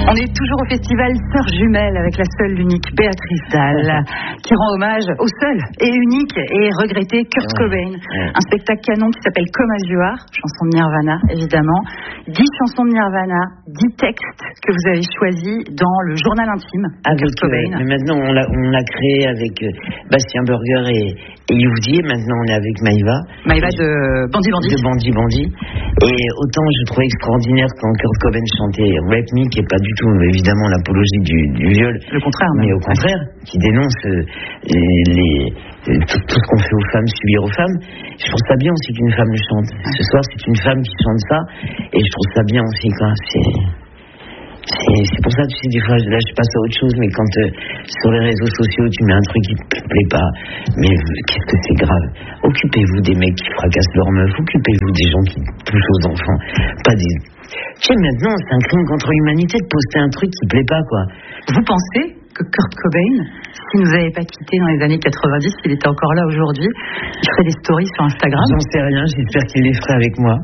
On est toujours au festival Sœurs Jumelles avec la seule, l'unique Béatrice Dalle qui rend hommage au seul et unique et regretté Kurt Cobain. Un spectacle canon qui s'appelle Come As You Are, chanson de Nirvana évidemment. 10 chansons de Nirvana, 10 textes que vous avez choisis dans le journal intime de Kurt Cobain. Mais maintenant on l'a créé avec Bastien Burger et Youdi, et maintenant on est avec Maïva. Maïva de Bandit Bandit. De Bandit Bandit. Et autant je trouvais extraordinaire quand Kurt Cobain chantait Rape Me, qui est pas du tout évidemment l'apologie du viol. Le contraire. Mais au contraire, qui dénonce tout ce qu'on fait aux femmes, subir aux femmes. Je trouve ça bien aussi qu'une femme le chante. Ce soir, c'est une femme qui chante ça, et je trouve ça bien aussi, quoi. C'est pour ça, tu sais, des fois, là, je passe à autre chose, mais quand sur les réseaux sociaux, tu mets un truc qui te plaît pas, mais qu'est-ce que c'est grave. Occupez-vous des mecs qui fracassent leurs meufs, occupez-vous des gens qui touchent aux enfants, pas des... Tu sais, maintenant, c'est un crime contre l'humanité de poster un truc qui plaît pas, quoi. Vous pensez que Kurt Cobain, s'il nous avait pas quitté dans les années 90, s'il était encore là aujourd'hui, il ferait des stories sur Instagram? J'en sais rien, j'espère qu'il les ferait avec moi.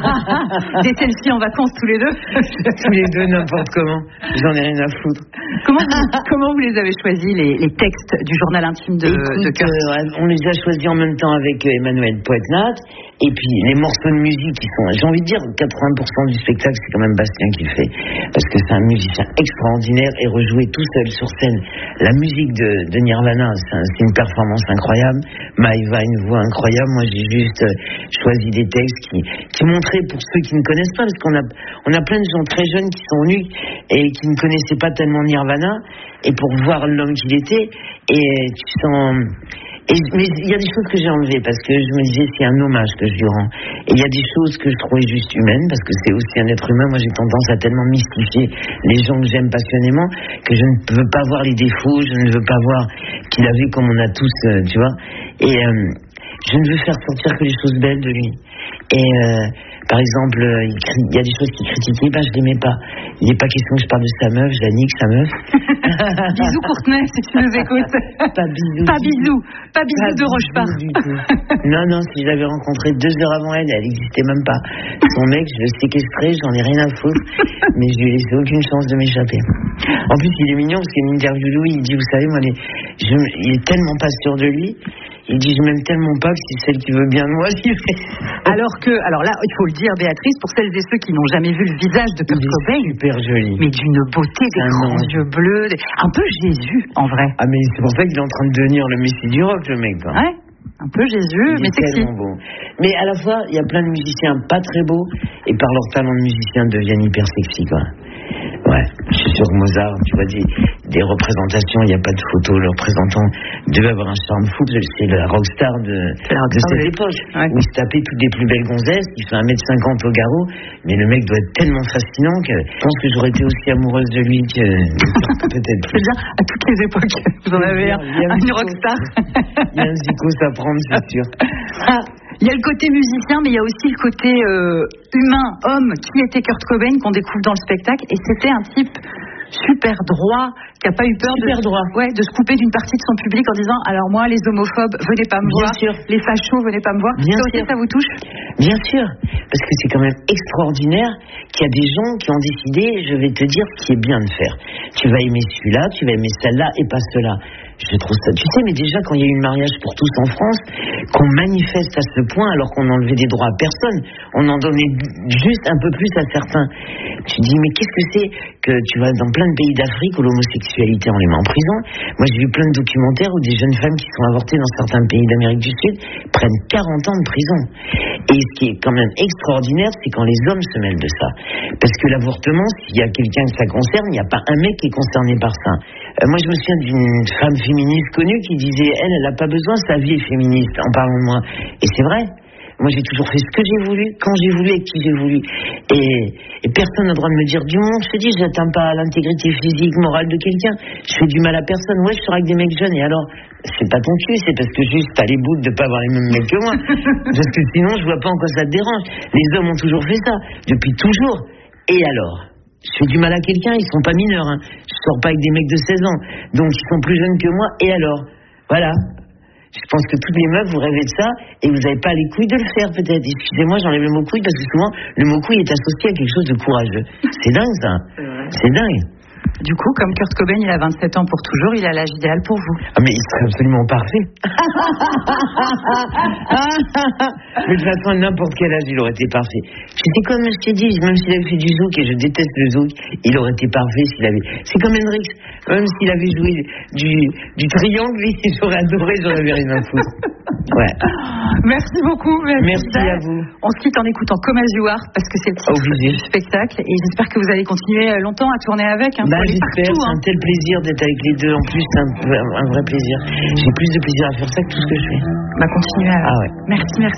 Des selfies en vacances tous les deux? Tous les deux, n'importe comment. J'en ai rien à foutre. Comment vous les avez choisis, les textes du journal intime de Kurt? On les a choisis en même temps avec Emmanuel Poetnat. Et puis les morceaux de musique qui sont, j'ai envie de dire, 80% du spectacle, c'est quand même Bastien qui le fait, parce que c'est un musicien extraordinaire et rejoué tout seul sur scène. La musique de Nirvana, c'est une performance incroyable. Maïva, une voix incroyable. Moi, j'ai juste choisi des textes qui montraient, pour ceux qui ne connaissent pas, parce qu'on a plein de gens très jeunes qui sont venus et qui ne connaissaient pas tellement Nirvana, et pour voir l'homme qu'il était, et tu sens... mais il y a des choses que j'ai enlevées parce que je me disais c'est un hommage que je lui rends. Et il y a des choses que je trouvais juste humaines parce que c'est aussi un être humain. Moi j'ai tendance à tellement mystifier les gens que j'aime passionnément que je ne veux pas voir les défauts, je ne veux pas voir qu'il avait comme on a tous, tu vois. Et je ne veux faire sortir que les choses belles de lui. Et par exemple, il y a des choses qu'il critiquait, je l'aimais pas. Il n'est pas question que je parle de sa meuf, je la nique, sa meuf. Bisous Courtenay, si tu nous écoutes. Pas bisous. Pas bisous de Rochepart. Du tout. Non, si je l'avais rencontrée 2 heures avant elle n'existait même pas. Son mec, je le séquestrais, j'en ai rien à foutre, mais je lui ai laissé aucune chance de m'échapper. En plus, il est mignon parce qu'il m'interviewe, il dit, vous savez, moi, il est tellement pas sûr de lui. Il dit, je m'aime tellement pas que c'est celle qui veut bien de moi. Alors là, il faut le dire, Béatrice, pour celles et ceux qui n'ont jamais vu le visage de Kurt Cobain. Super joli. Mais d'une beauté, des grands yeux bleus, un peu Jésus, en vrai. Ah, mais c'est pour ça qu'il est en train de devenir le messie du rock, le mec, quoi. Ouais. Un peu Jésus, mais sexy. Beau. Mais à la fois, il y a plein de musiciens pas très beaux et par leur talent de musicien deviennent hyper sexy, quoi. Ouais, je suis sur Mozart, tu vois, des représentations, il n'y a pas de photo, le représentant devait avoir un charme fou, c'est la rockstar de cette époque, où il se tapait toutes les plus belles gonzesses, il fait 1m50 au garrot, mais le mec doit être tellement fascinant que je pense que j'aurais été aussi amoureuse de lui que peut-être. C'est bien, à toutes les époques, vous en avez une rockstar. Il y a un zikos à prendre, c'est sûr. Il y a le côté musicien, mais il y a aussi le côté humain, homme, qui était Kurt Cobain, qu'on découvre dans le spectacle. Et c'était un type super droit, qui n'a pas eu peur de se couper d'une partie de son public en disant, alors moi, les homophobes, venez pas me voir, les fachos, venez pas me voir. Bien sûr. Ça vous touche? Bien sûr, parce que c'est quand même extraordinaire qu'il y a des gens qui ont décidé, je vais te dire ce qui est bien de faire. Tu vas aimer celui-là, tu vas aimer celle-là et pas cela. Je trouve ça, tu sais, mais déjà quand il y a eu le mariage pour tous en France, qu'on manifeste à ce point alors qu'on enlevait des droits à personne, on en donnait juste un peu plus à certains. Tu dis, mais qu'est-ce que c'est que tu vas dans plein de pays d'Afrique où l'homosexualité on les met en prison. Moi j'ai vu plein de documentaires où des jeunes femmes qui sont avortées dans certains pays d'Amérique du Sud prennent 40 ans de prison. Et ce qui est quand même extraordinaire, c'est quand les hommes se mêlent de ça. Parce que l'avortement, s'il y a quelqu'un que ça concerne, il n'y a pas un mec qui est concerné par ça. Moi je me souviens d'une femme féministe connue qui disait, elle n'a pas besoin, sa vie est féministe, en parlant de moi. Et c'est vrai. Moi, j'ai toujours fait ce que j'ai voulu, quand j'ai voulu, avec qui j'ai voulu. Et personne n'a le droit de me dire du monde. Je te dis, je n'atteins pas l'intégrité physique, morale de quelqu'un. Je fais du mal à personne. Ouais, je sors avec des mecs jeunes. Et alors, c'est pas ton cul, c'est parce que juste t'as les bouts de pas avoir les mêmes mecs que moi. Parce que sinon, je vois pas en quoi ça te dérange. Les hommes ont toujours fait ça, depuis toujours. Et alors, je fais du mal à quelqu'un, ils sont pas mineurs. Hein. Je sors pas avec des mecs de 16 ans. Donc, ils sont plus jeunes que moi. Et alors, voilà. Je pense que toutes les meufs, vous rêvez de ça et vous n'avez pas les couilles de le faire peut-être. Excusez-moi, j'enlève le mot couille parce que souvent, le mot couille est associé à quelque chose de courageux. C'est dingue ça. C'est dingue. Du coup, comme Kurt Cobain, il a 27 ans pour toujours, il a l'âge idéal pour vous. Ah, mais il serait absolument parfait. Mais de toute façon, à n'importe quel âge, il aurait été parfait. C'est comme je t'ai dit, même s'il avait fait du zouk, et je déteste le zouk, il aurait été parfait s'il avait... C'est comme Hendrix, même s'il avait joué du triangle, j'aurais adoré, j'en avais rien à foutre. Ouais. Merci beaucoup. Merci à vous. On se quitte en écoutant Come As You Are, parce que c'est le titre du spectacle, et j'espère que vous allez continuer longtemps à tourner avec. J'espère, c'est un tel plaisir d'être avec les deux. En plus, c'est un vrai plaisir. J'ai plus de plaisir à faire ça que tout ce que je fais. Continuez alors. Ah ouais. Merci.